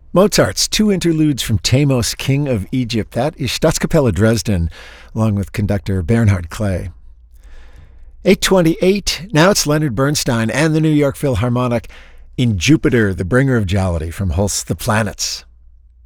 Mozart's two interludes from Themos, King of Egypt. That is Staatskapelle Dresden, along with conductor Bernhard Clay. 8:28, now it's Leonard Bernstein and the New York Philharmonic in Jupiter, the Bringer of Jollity from Holst's The Planets.